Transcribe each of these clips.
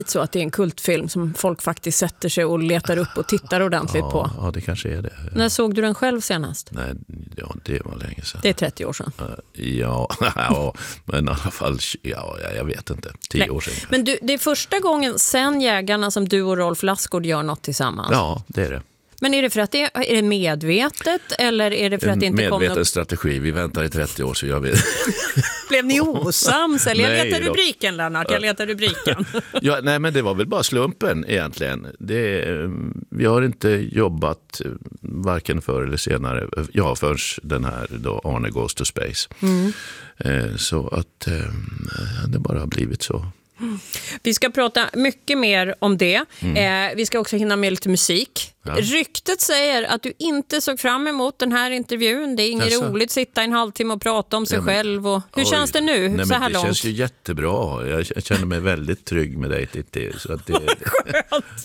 så att det är en kultfilm som folk faktiskt sätter sig och letar upp och tittar ordentligt på. Ja, det kanske är det. När såg du den själv senast? Nej, ja, det var länge sedan. Det är 30 år sedan. Ja, men i alla fall, jag vet inte. 10 år sedan. Men det är första gången sen Jägarna som du och Rolf Lassgård gör något tillsammans. Ja, det är det. Men är det för att är det medvetet eller är det för att det inte kom medveten strategi. Vi väntar i 30 år så gör vi det. Blev ni osams? Eller jag Nej, letar rubriken, Lennart. Jag letar rubriken. Nej, men det var väl bara slumpen egentligen. Vi har inte jobbat varken förr eller senare. Ja, först den här då Arne Goes to Space. Så att det bara har blivit så. Vi ska prata mycket mer om det. Vi ska också hinna med lite musik. Ja. Ryktet säger att du inte såg fram emot den här intervjun. Det är inget roligt att sitta en halvtimme och prata om sig själv. Och hur känns det nu? Nej, så här det långt? Känns ju jättebra. Jag känner mig väldigt trygg med dig. Så att det... Skönt!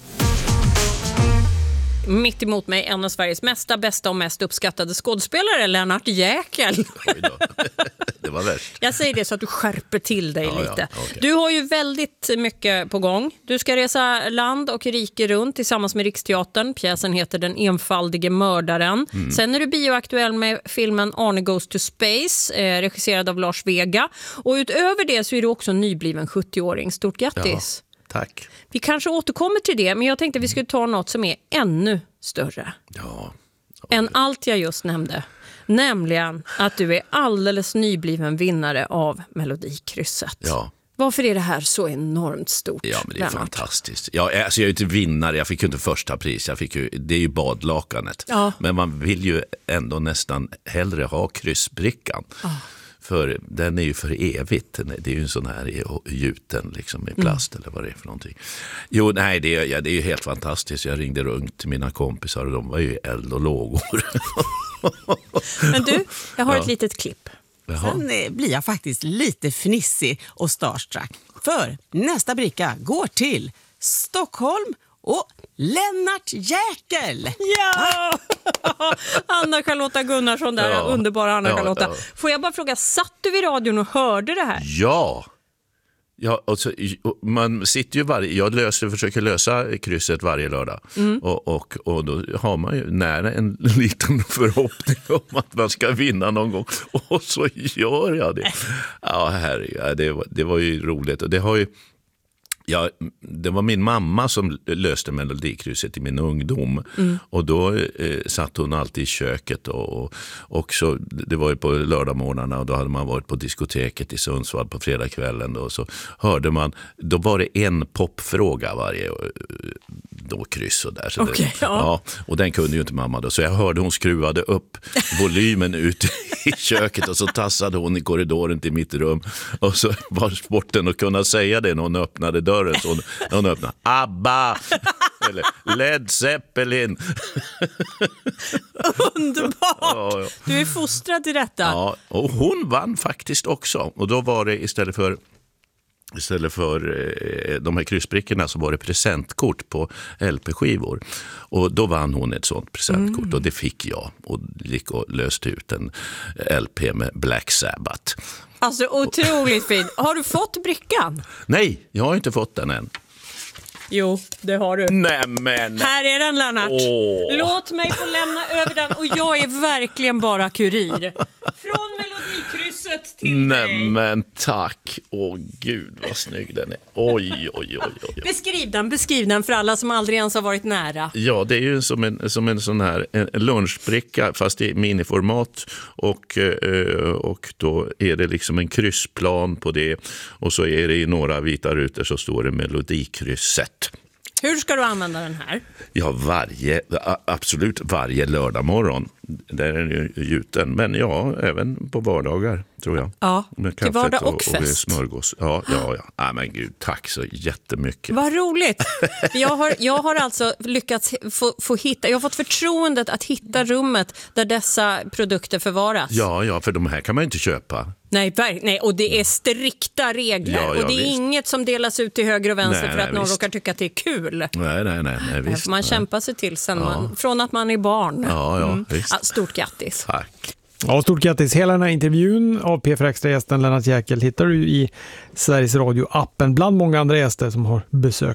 Mitt emot mig en av Sveriges bästa och mest uppskattade skådespelare, Lennart Jäkel. Det var värst. Jag säger det så att du skärper till dig lite. Ja, okay. Du har ju väldigt mycket på gång. Du ska resa land och rike runt tillsammans med Riksteatern. Pjäsen heter Den enfaldige mördaren. Sen är du bioaktuell med filmen Arne Goes to Space, regisserad av Lars Vega. Och utöver det så är du också nybliven 70-åring. Stort grattis! Ja. Tack. Vi kanske återkommer till det, men jag tänkte att vi skulle ta något som är ännu större. Ja. Än allt jag just nämnde. Nämligen att du är alldeles nybliven vinnare av Melodikrysset. Ja. Varför är det här så enormt stort? Ja, men det är fantastiskt. Ja, alltså jag är ju inte vinnare, jag fick ju inte första pris. Det är ju badlakanet. Ja. Men man vill ju ändå nästan hellre ha kryssbrickan. För den är ju för evigt. Det är ju en sån här gjuten liksom, i plast eller vad det är för någonting. Jo, nej, det är ju helt fantastiskt. Jag ringde runt till mina kompisar och de var ju eld och lågor. Men du, jag har ett litet klipp. Sen blir jag faktiskt lite fnissig och starstruck. För nästa bricka går till Stockholm och Lennart Jäkel. Ja! Anna-Charlotta Gunnarsson där, underbara Anna-Charlotta. Ja. Får jag bara fråga, satt du vid radion och hörde det här? Ja, alltså, man sitter ju jag försöker lösa krysset varje lördag. Och då har man ju nära en liten förhoppning om att man ska vinna någon gång. Och så gör jag det. Ja, herregud, det var ju roligt. Och det har ju... Ja, det var min mamma som löste Melodikrysset i min ungdom. Och då satt hon alltid i köket och så, det var ju på lördagmorgnarna och då hade man varit på diskoteket i Sundsvall på fredagskvällen och så hörde man, då var det en popfråga varje då kryss och där. Så okay, ja, och den kunde ju inte mamma då. Så jag hörde hon skruvade upp volymen ut i köket och så tassade hon i korridoren till mitt rum. Och så var sporten att kunna säga det när hon öppnade dörren. Så hon öppnade ABBA eller Led Zeppelin. Underbart! Ja. Du är fostrad till detta. Ja, och hon vann faktiskt också. Och då var det istället för de här kryssbrickorna så var det presentkort på LP-skivor. Och då vann hon ett sånt presentkort och det fick jag. Och gick och löste ut en LP med Black Sabbath. Alltså otroligt fint. Har du fått brickan? Nej, jag har inte fått den än. Jo, det har du. Nämen. Här är den, Lennart. Låt mig få lämna över den och jag är verkligen bara kurir. Från Melodikrysset till dig. Nämen, tack. Gud vad snygg den är. Oj. Beskriv den för alla som aldrig ens har varit nära. Ja, det är ju som en sån här en lunchbricka fast i miniformat och då är det liksom en kryssplan på det och så är det i några vita rutor så står det Melodikrysset. Hur ska du använda den här? Ja, absolut varje lördag morgon. Där är den ju gjuten. Men ja, även på vardagar tror jag. Ja, med till vardag och fest. Och smörgås. Ja. Men gud, tack så jättemycket. Vad roligt. Jag har alltså lyckats få hitta, jag har fått förtroendet att hitta rummet där dessa produkter förvaras. Ja, för de här kan man inte köpa. Nej, och det är strikta regler. Ja, och det är visst. Inget som delas ut till höger och vänster för att någon råkar tycka att det är kul. Nej, visst. Man kämpar sig till sen från att man är barn. Ja, visst. Stort grattis. Tack. Ja, stort grattis. Hela den här intervjun av P4 Extra-gästen Lennart Jäkel hittar du i Sveriges Radio-appen bland många andra gäster som har besökt